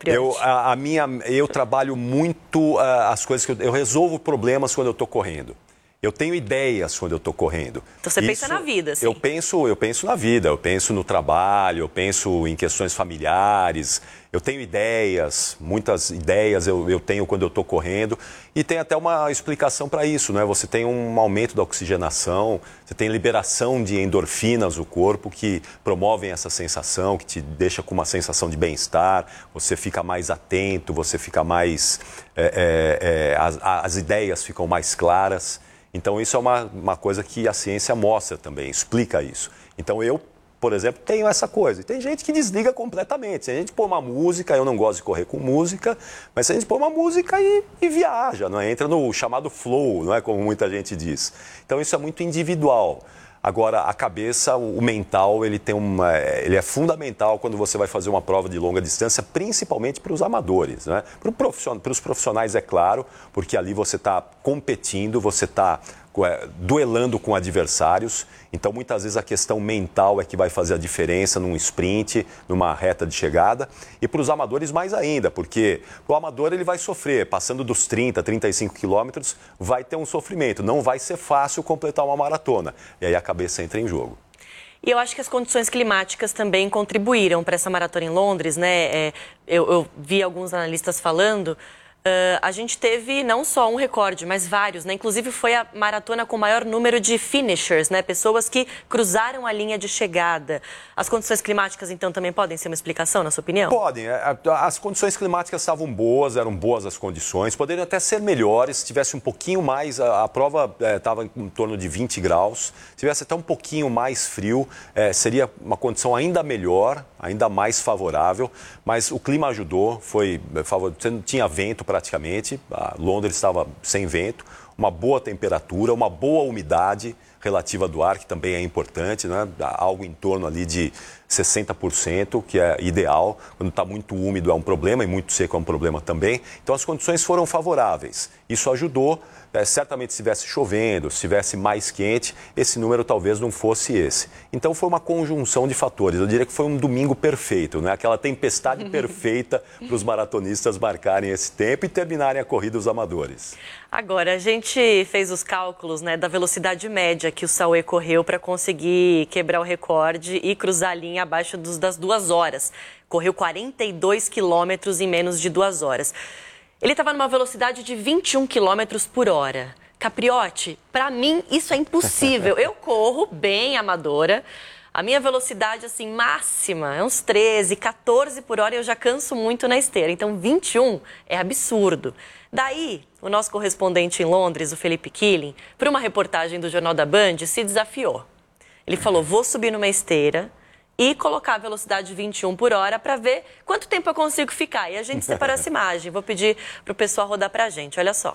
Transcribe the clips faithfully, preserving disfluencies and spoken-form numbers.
Capriotti? Eu, a, a minha, eu trabalho muito uh, as coisas que eu, eu resolvo problemas quando eu estou correndo. Eu tenho ideias quando eu estou correndo. Então você Isso, pensa na vida, sim. Eu penso, eu penso na vida, eu penso no trabalho, eu penso em questões familiares. Eu tenho ideias, muitas ideias eu, eu tenho quando eu estou correndo. E tem até uma explicação para isso, né? Você tem um aumento da oxigenação, você tem liberação de endorfinas no corpo que promovem essa sensação, que te deixa com uma sensação de bem-estar. Você fica mais atento, você fica mais... É, é, é, as, as ideias ficam mais claras. Então, isso é uma, uma coisa que a ciência mostra também, explica isso. Então, eu, por exemplo, tenho essa coisa. E tem gente que desliga completamente. Se a gente pôr uma música, eu não gosto de correr com música, mas se a gente pôr uma música e, e viaja, não é? Entra no chamado flow, não é? Como muita gente diz. Então, isso é muito individual. Agora, a cabeça, o mental, ele, tem uma, ele é fundamental quando você vai fazer uma prova de longa distância, principalmente para os amadores, né? Para, profissional, para os profissionais, é claro, porque ali você está competindo, você está duelando com adversários. Então, muitas vezes, a questão mental é que vai fazer a diferença num sprint, numa reta de chegada. E para os amadores, mais ainda, porque o amador ele vai sofrer. Passando dos trinta, trinta e cinco quilômetros, vai ter um sofrimento. Não vai ser fácil completar uma maratona. E aí a cabeça entra em jogo. E eu acho que as condições climáticas também contribuíram para essa maratona em Londres, né? É, eu, eu vi alguns analistas falando... Uh, a gente teve não só um recorde, mas vários, né? Inclusive foi a maratona com o maior número de finishers, né? Pessoas que cruzaram a linha de chegada. As condições climáticas, então, também podem ser uma explicação, na sua opinião? Podem. As condições climáticas estavam boas, eram boas as condições. Poderiam até ser melhores, se tivesse um pouquinho mais... A, a prova estava é, em torno de vinte graus. Se tivesse até um pouquinho mais frio, é, seria uma condição ainda melhor, ainda mais favorável. Mas o clima ajudou, foi favorável. Você não tinha vento praticamente, a Londres estava sem vento, uma boa temperatura, uma boa umidade relativa do ar, que também é importante, né? Algo em torno ali de sessenta por cento, que é ideal. Quando está muito úmido é um problema e muito seco é um problema também. Então as condições foram favoráveis. Isso ajudou. É, certamente, se estivesse chovendo, se estivesse mais quente, esse número talvez não fosse esse. Então, foi uma conjunção de fatores. Eu diria que foi um domingo perfeito, né? Aquela tempestade perfeita para os maratonistas marcarem esse tempo e terminarem a corrida os amadores. Agora, a gente fez os cálculos, né, da velocidade média que o Saúl correu para conseguir quebrar o recorde e cruzar a linha abaixo dos, das duas horas. Correu quarenta e dois quilômetros em menos de duas horas. Ele estava numa velocidade de vinte e um quilômetros por hora. Capriotti, para mim isso é impossível. Eu corro bem amadora. A minha velocidade assim máxima é uns treze, quatorze por hora e eu já canso muito na esteira. Então vinte e um é absurdo. Daí, o nosso correspondente em Londres, o Felipe Killing, para uma reportagem do Jornal da Band, se desafiou. Ele falou, vou subir numa esteira e colocar a velocidade de vinte e um por hora para ver quanto tempo eu consigo ficar. E a gente separou essa imagem. Vou pedir para o pessoal rodar para a gente. Olha só.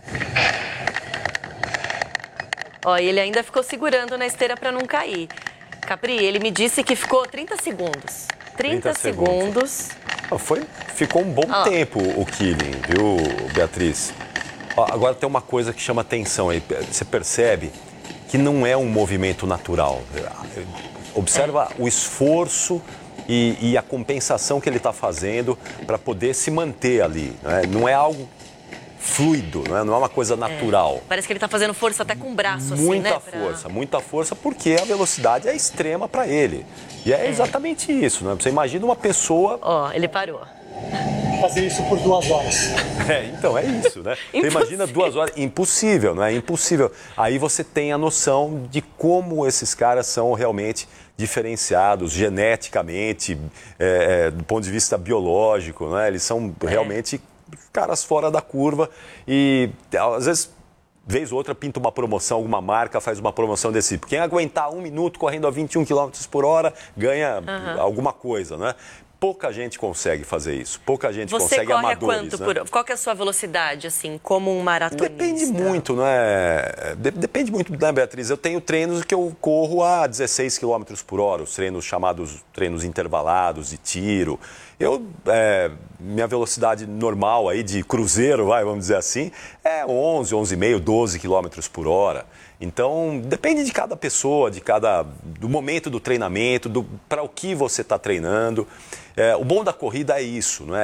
Ó, e ele ainda ficou segurando na esteira para não cair. Capri, ele me disse que ficou trinta segundos. trinta, trinta segundos. segundos. Foi, ficou um bom Ó. tempo o Killing, viu, Beatriz? Ó, agora tem uma coisa que chama atenção aí. Você percebe que não é um movimento natural. Observa é. o esforço e, e a compensação que ele está fazendo para poder se manter ali. Né? Não é algo fluido, não é, não é uma coisa natural. É. Parece que ele está fazendo força até com o braço, muita assim, né? força, pra... muita força, porque a velocidade é extrema para ele. E é, é exatamente isso, né? Você imagina uma pessoa... Ó, ele parou. Fazer isso por duas horas. É, então, é isso, né? Você imagina duas horas, impossível, não é? Impossível. Aí você tem a noção de como esses caras são realmente diferenciados geneticamente, é, é, do ponto de vista biológico, né? Eles são realmente caras fora da curva e, às vezes, vez ou outra, pinta uma promoção, alguma marca faz uma promoção desse tipo. Quem aguentar um minuto correndo a vinte e um quilômetros por hora ganha uhum. alguma coisa, né? Pouca gente consegue fazer isso. Pouca gente Você consegue corre amadores. A quanto né? por... Qual que é a sua velocidade, assim, como um maratonista? Depende muito, né? Depende muito, né, Beatriz? Eu tenho treinos que eu corro a dezesseis quilômetros por hora, os treinos chamados treinos intervalados de tiro. Eu, é, minha velocidade normal aí de cruzeiro, vai, vamos dizer assim, é onze, onze e meio, doze quilômetros por hora. Então, depende de cada pessoa, de cada, do momento do treinamento, do, para o que você está treinando. É, o bom da corrida é isso, não é? É um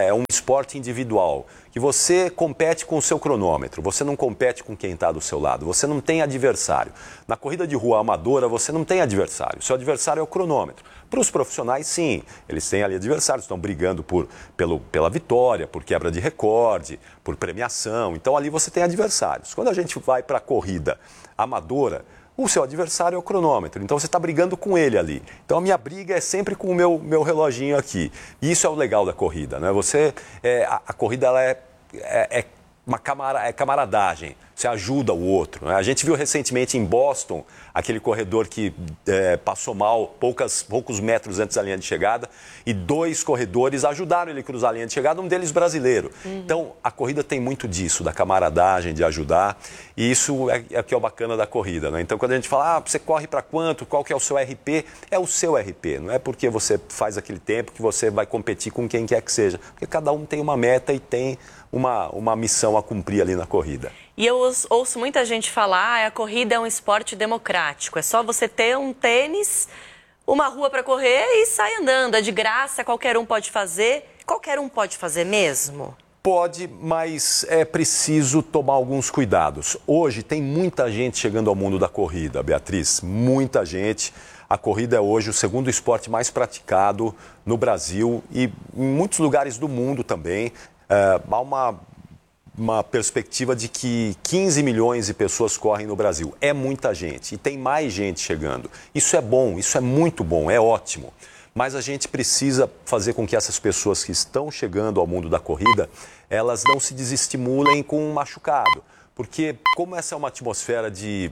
esporte individual, que você compete com o seu cronômetro, você não compete com quem está do seu lado, você não tem adversário. Na corrida de rua amadora, você não tem adversário, seu adversário é o cronômetro. Para os profissionais, sim, eles têm ali adversários, estão brigando por, pelo, pela vitória, por quebra de recorde, por premiação, então ali você tem adversários. Quando a gente vai para a corrida amadora, o seu adversário é o cronômetro, então você está brigando com ele ali. Então a minha briga é sempre com o meu, meu reloginho aqui. E isso é o legal da corrida, né? Você, é, a, a corrida ela é, é, é uma camara, é camaradagem, você ajuda o outro, né? A gente viu recentemente em Boston aquele corredor que é, passou mal poucas, poucos metros antes da linha de chegada e dois corredores ajudaram ele a cruzar a linha de chegada, um deles brasileiro. Uhum. Então a corrida tem muito disso, da camaradagem, de ajudar, e isso é, é o que é o bacana da corrida, né? Então quando a gente fala, ah, você corre para quanto, qual que é o seu R P, é o seu R P, não é porque você faz aquele tempo que você vai competir com quem quer que seja, porque cada um tem uma meta e tem uma, uma missão a cumprir ali na corrida. E eu ouço muita gente falar, ah, a corrida é um esporte democrático, é só você ter um tênis, uma rua para correr e sair andando, é de graça, qualquer um pode fazer. Qualquer um pode fazer mesmo? Pode, mas é preciso tomar alguns cuidados. Hoje tem muita gente chegando ao mundo da corrida, Beatriz, muita gente. A corrida é hoje o segundo esporte mais praticado no Brasil e em muitos lugares do mundo também. É, há uma... uma perspectiva de que quinze milhões de pessoas correm no Brasil. É muita gente e tem mais gente chegando. Isso é bom, isso é muito bom, é ótimo. Mas a gente precisa fazer com que essas pessoas que estão chegando ao mundo da corrida, elas não se desestimulem com um machucado. Porque como essa é uma atmosfera de,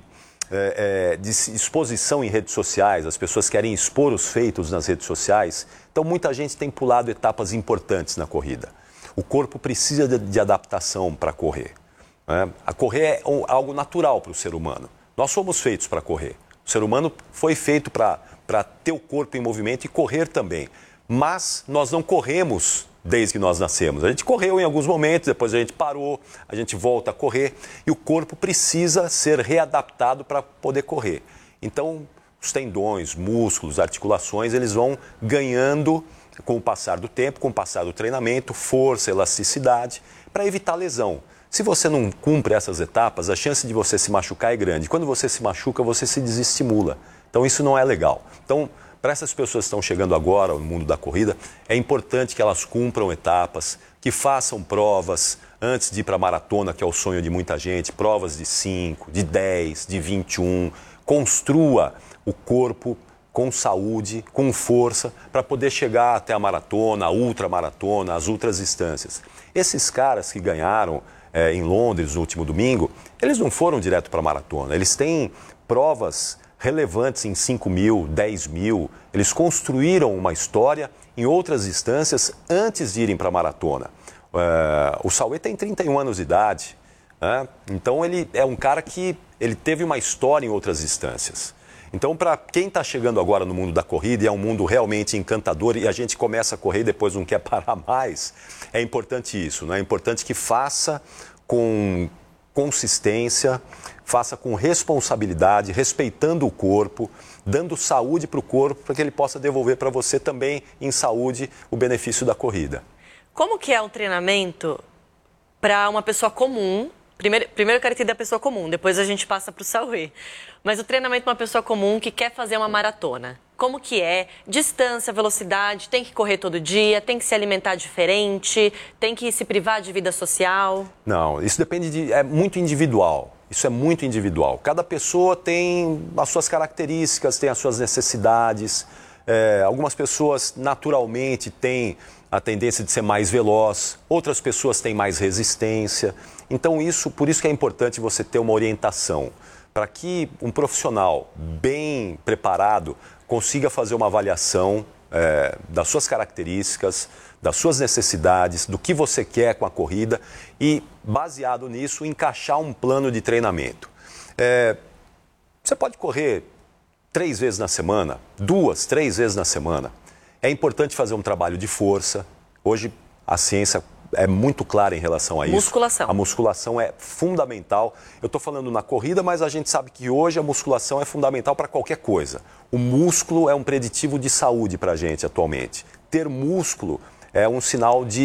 é, é, de exposição em redes sociais, as pessoas querem expor os feitos nas redes sociais, então muita gente tem pulado etapas importantes na corrida. O corpo precisa de, de adaptação para correr, né? A correr é um, algo natural para o ser humano. Nós somos feitos para correr. O ser humano foi feito para ter o corpo em movimento e correr também. Mas nós não corremos desde que nós nascemos. A gente correu em alguns momentos, depois a gente parou, a gente volta a correr. E o corpo precisa ser readaptado para poder correr. Então, os tendões, músculos, articulações, eles vão ganhando com o passar do tempo, com o passar do treinamento, força, elasticidade, para evitar lesão. Se você não cumpre essas etapas, a chance de você se machucar é grande. Quando você se machuca, você se desestimula. Então isso não é legal. Então, para essas pessoas que estão chegando agora no mundo da corrida, é importante que elas cumpram etapas, que façam provas antes de ir para a maratona, que é o sonho de muita gente, provas de cinco, de dez, de vinte e um, construa o corpo com saúde, com força, para poder chegar até a maratona, a ultramaratona, as outras distâncias. Esses caras que ganharam é, em Londres no último domingo, eles não foram direto para a maratona, eles têm provas relevantes em cinco mil, dez mil, eles construíram uma história em outras distâncias antes de irem para a maratona. É, o Sauê tem trinta e um anos de idade, né? Então ele é um cara que ele teve uma história em outras distâncias. Então, para quem está chegando agora no mundo da corrida, e é um mundo realmente encantador, e a gente começa a correr e depois não quer parar mais, é importante isso, né? É importante que faça com consistência, faça com responsabilidade, respeitando o corpo, dando saúde para o corpo, para que ele possa devolver para você também, em saúde, o benefício da corrida. Como que é o treinamento para uma pessoa comum? Primeiro, primeiro eu quero entender a pessoa comum, depois a gente passa para o Sauê. Mas o treinamento para uma pessoa comum que quer fazer uma maratona, como que é? Distância, velocidade, tem que correr todo dia, tem que se alimentar diferente, tem que se privar de vida social? Não, isso depende de... é muito individual. Isso é muito individual. Cada pessoa tem as suas características, tem as suas necessidades. É, algumas pessoas naturalmente têm a tendência de ser mais veloz, outras pessoas têm mais resistência. Então isso, por isso que é importante você ter uma orientação, para que um profissional bem preparado consiga fazer uma avaliação é, das suas características, das suas necessidades, do que você quer com a corrida e, baseado nisso, encaixar um plano de treinamento. É, você pode correr três vezes na semana, duas, três vezes na semana. É importante fazer um trabalho de força. Hoje a ciência é muito clara em relação a isso. Musculação. A musculação é fundamental. Eu estou falando na corrida, mas a gente sabe que hoje a musculação é fundamental para qualquer coisa. O músculo é um preditivo de saúde para a gente atualmente. Ter músculo é um sinal de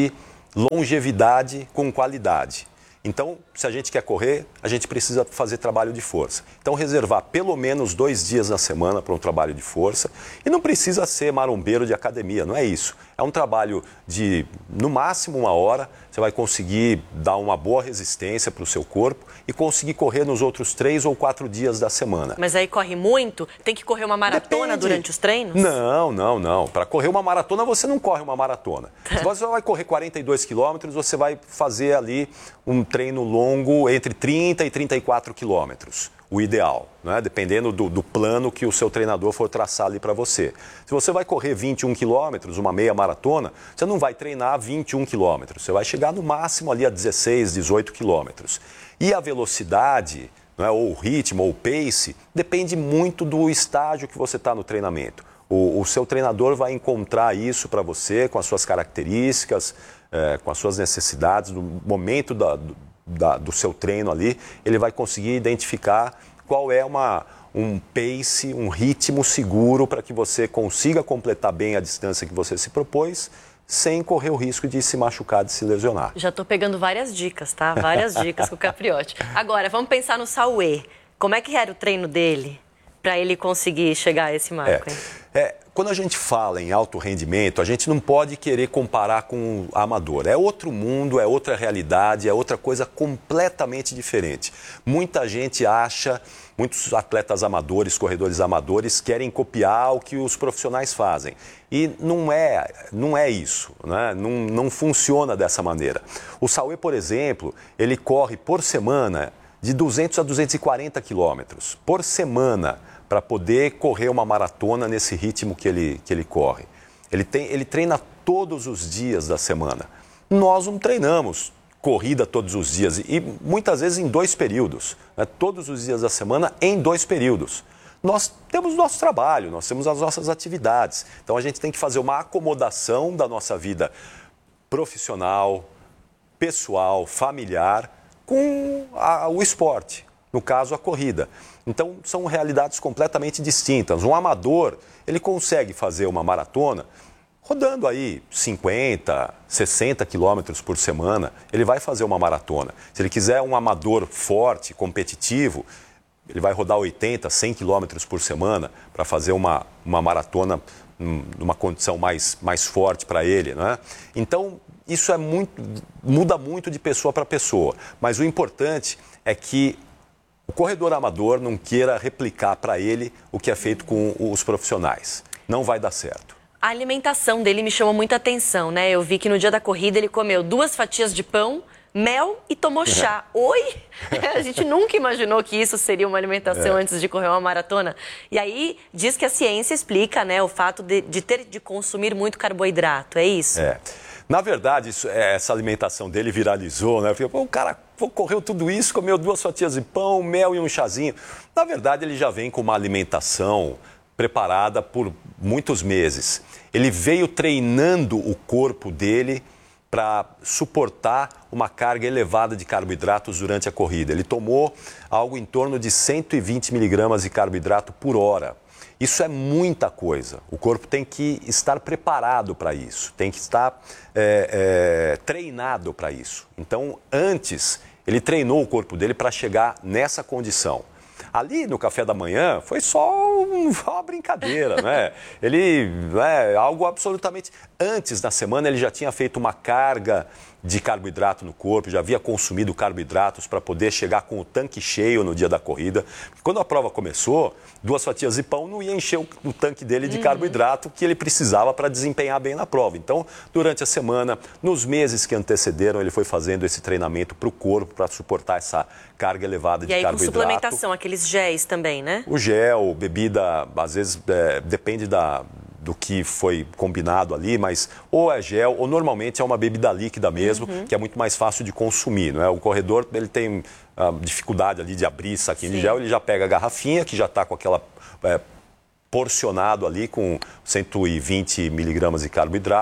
longevidade com qualidade. Então, se a gente quer correr, a gente precisa fazer trabalho de força. Então, reservar pelo menos dois dias na semana para um trabalho de força. E não precisa ser marombeiro de academia, não é isso. É um trabalho de, no máximo, uma hora. Você vai conseguir dar uma boa resistência para o seu corpo e conseguir correr nos outros três ou quatro dias da semana. Mas aí corre muito? Tem que correr uma maratona Depende. Durante os treinos? Não, não, não. Para correr uma maratona, você não corre uma maratona. Se você vai correr quarenta e dois quilômetros, você vai fazer ali um treino longo entre trinta e trinta e quatro quilômetros. O ideal, né? Dependendo do, do plano que o seu treinador for traçar ali para você. Se você vai correr vinte e um quilômetros, uma meia maratona, você não vai treinar vinte e um quilômetros. Você vai chegar no máximo ali a dezesseis, dezoito quilômetros. E a velocidade, né, ou o ritmo, ou o pace, depende muito do estágio que você está no treinamento. O, o seu treinador vai encontrar isso para você com as suas características, é, com as suas necessidades, no momento da, do, da, do seu treino ali, ele vai conseguir identificar qual é uma, um pace, um ritmo seguro para que você consiga completar bem a distância que você se propôs, sem correr o risco de se machucar, de se lesionar. Já estou pegando várias dicas, tá? Várias dicas com o Capriotti. Agora, vamos pensar no Sauê. Como é que era o treino dele para ele conseguir chegar a esse marco? É, é, quando a gente fala em alto rendimento, a gente não pode querer comparar com o amador. É outro mundo, é outra realidade, é outra coisa completamente diferente. Muita gente acha, muitos atletas amadores, corredores amadores, querem copiar o que os profissionais fazem. E não é, não é isso, né? não, não funciona dessa maneira. O Sauê, por exemplo, ele corre por semana de duzentos a duzentos e quarenta quilômetros por semana para poder correr uma maratona nesse ritmo que ele, que ele corre. Ele, tem, ele treina todos os dias da semana. Nós não treinamos corrida todos os dias e muitas vezes em dois períodos, né? Todos os dias da semana em dois períodos. Nós temos o nosso trabalho, nós temos as nossas atividades. Então a gente tem que fazer uma acomodação da nossa vida profissional, pessoal, familiar com a, o esporte, no caso a corrida. Então são realidades completamente distintas. Um amador, ele consegue fazer uma maratona rodando aí cinquenta, sessenta quilômetros por semana, ele vai fazer uma maratona. Se ele quiser um amador forte, competitivo, ele vai rodar oitenta, cem quilômetros por semana para fazer uma, uma maratona numa condição mais, mais forte para ele, né? Então, isso é muito, muda muito de pessoa para pessoa. Mas o importante é que o corredor amador não queira replicar para ele o que é feito com os profissionais. Não vai dar certo. A alimentação dele me chamou muita atenção, né? Eu vi que no dia da corrida ele comeu duas fatias de pão, mel e tomou chá. Oi? A gente nunca imaginou que isso seria uma alimentação é. antes de correr uma maratona. E aí diz que a ciência explica, né, o fato de, de ter de consumir muito carboidrato, é isso? É. Na verdade, isso, essa alimentação dele viralizou, né? Porque, pô, o cara correu tudo isso, comeu duas fatias de pão, mel e um chazinho. Na verdade, ele já vem com uma alimentação preparada por muitos meses. Ele veio treinando o corpo dele para suportar uma carga elevada de carboidratos durante a corrida. Ele tomou algo em torno de cento e vinte miligramas de carboidrato por hora. Isso é muita coisa. O corpo tem que estar preparado para isso, tem que estar é, é, treinado para isso. Então, antes, ele treinou o corpo dele para chegar nessa condição. Ali no café da manhã foi só uma brincadeira, né? Ele, é, algo absolutamente... Antes da semana ele já tinha feito uma carga de carboidrato no corpo, já havia consumido carboidratos para poder chegar com o tanque cheio no dia da corrida. Quando a prova começou, duas fatias de pão não ia encher o, o tanque dele de uhum. carboidrato que ele precisava para desempenhar bem na prova. Então, durante a semana, nos meses que antecederam, ele foi fazendo esse treinamento para o corpo, para suportar essa carga elevada de carboidrato. E aí com suplementação, aqueles géis também, né? O gel, bebida, às vezes é, depende da... do que foi combinado ali, mas ou é gel ou normalmente é uma bebida líquida mesmo, uhum. que é muito mais fácil de consumir, não é? O corredor, ele tem uh, dificuldade ali de abrir saquinho Sim. de gel, ele já pega a garrafinha que já está com aquela é, porcionado ali com cento e vinte miligramas de carboidrato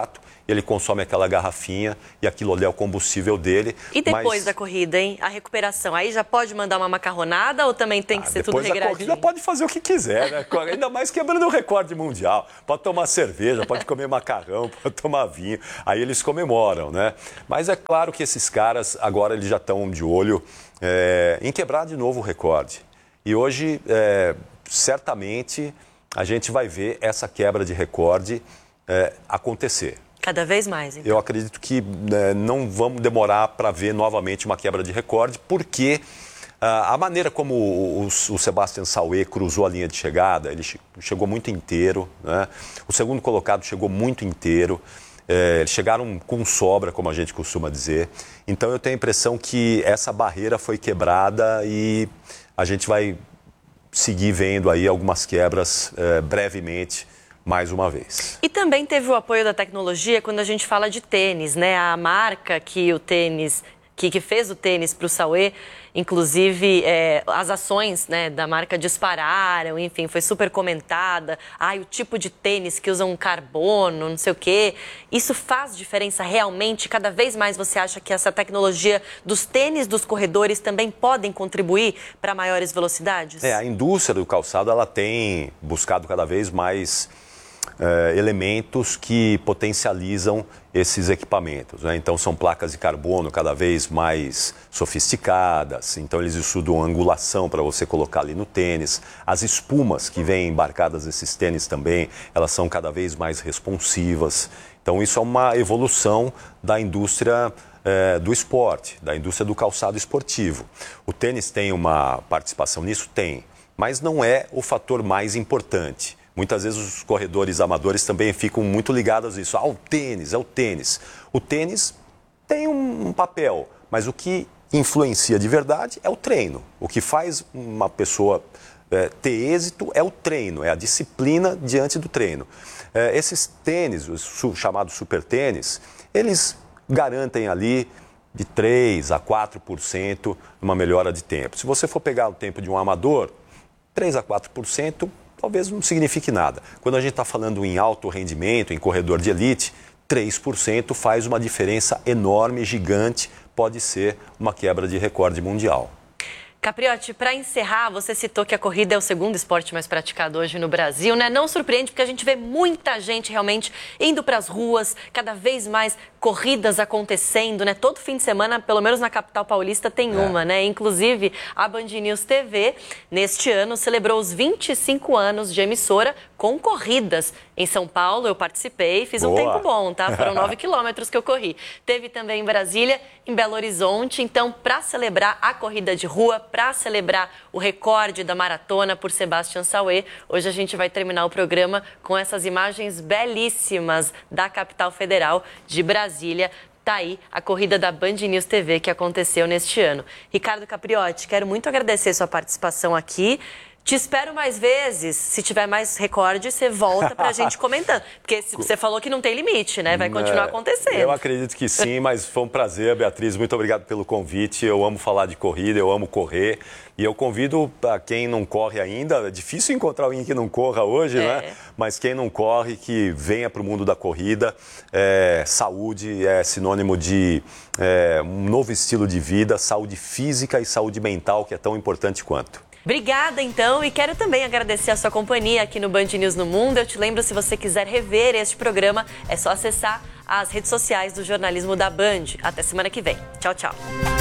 ele consome aquela garrafinha e aquilo ali é o combustível dele. E depois mas... da corrida, hein? A recuperação, aí já pode mandar uma macarronada ou também tem que ah, ser tudo regradinho? Depois da corrida pode fazer o que quiser, né? Ainda mais quebrando o recorde mundial. Pode tomar cerveja, pode comer macarrão, pode tomar vinho. Aí eles comemoram, né? Mas é claro que esses caras agora eles já estão de olho é, em quebrar de novo o recorde. E hoje, é, certamente, a gente vai ver essa quebra de recorde é, acontecer. Cada vez mais, então. Eu acredito que é, não vamos demorar para ver novamente uma quebra de recorde, porque ah, a maneira como o, o, o Sebastian Sauer cruzou a linha de chegada, ele che- chegou muito inteiro, né? O segundo colocado chegou muito inteiro. É, eles chegaram com sobra, como a gente costuma dizer. Então eu tenho a impressão que essa barreira foi quebrada e a gente vai seguir vendo aí algumas quebras é, brevemente, mais uma vez. E também teve o apoio da tecnologia quando a gente fala de tênis, né? A marca que o tênis, que, que fez o tênis para o Sauer, inclusive é, as ações, né, da marca dispararam, enfim, foi super comentada. Ai, o tipo de tênis que usam carbono, não sei o quê. Isso faz diferença realmente? Cada vez mais você acha que essa tecnologia dos tênis dos corredores também podem contribuir para maiores velocidades? É, a indústria do calçado ela tem buscado cada vez mais é, elementos que potencializam esses equipamentos, né? Então são placas de carbono cada vez mais sofisticadas, então eles estudam angulação para você colocar ali no tênis. As espumas que vêm embarcadas nesses tênis também, elas são cada vez mais responsivas. Então isso é uma evolução da indústria é, do esporte, da indústria do calçado esportivo. O tênis tem uma participação nisso? Tem, mas não é o fator mais importante. Muitas vezes os corredores amadores também ficam muito ligados a isso. Ah, o tênis, é o tênis. O tênis tem um papel, mas o que influencia de verdade é o treino. O que faz uma pessoa é, ter êxito é o treino, é a disciplina diante do treino. É, esses tênis, os su- chamados super tênis, eles garantem ali de três a quatro por cento uma melhora de tempo. Se você for pegar o tempo de um amador, três a quatro por cento talvez não signifique nada. Quando a gente está falando em alto rendimento, em corredor de elite, três por cento faz uma diferença enorme, gigante, pode ser uma quebra de recorde mundial. Capriotti, para encerrar, você citou que a corrida é o segundo esporte mais praticado hoje no Brasil, né? Não surpreende porque a gente vê muita gente realmente indo para as ruas, cada vez mais corridas acontecendo, né? Todo fim de semana, pelo menos na capital paulista, tem É. uma, né? Inclusive, a Band News T V, neste ano, celebrou os vinte e cinco anos de emissora com corridas. Em São Paulo, eu participei, fiz um Boa. tempo bom, tá? Foram nove quilômetros que eu corri. Teve também em Brasília, em Belo Horizonte. Então, para celebrar a corrida de rua, para celebrar o recorde da maratona por Sebastian Sauer, hoje a gente vai terminar o programa com essas imagens belíssimas da capital federal de Brasília. Tá aí a corrida da Band News T V que aconteceu neste ano. Ricardo Capriotti, quero muito agradecer sua participação aqui. Te espero mais vezes. Se tiver mais recorde, você volta pra gente comentando. Porque você falou que não tem limite, né? Vai continuar acontecendo. Eu acredito que sim, mas foi um prazer, Beatriz. Muito obrigado pelo convite. Eu amo falar de corrida, eu amo correr. E eu convido para quem não corre ainda, é difícil encontrar alguém que não corra hoje, É. né? Mas quem não corre, que venha para o mundo da corrida. É, saúde é sinônimo de é, um novo estilo de vida, saúde física e saúde mental, que é tão importante quanto. Obrigada, então, e quero também agradecer a sua companhia aqui no Band News no Mundo. Eu te lembro, se você quiser rever este programa, é só acessar as redes sociais do jornalismo da Band. Até semana que vem. Tchau, tchau.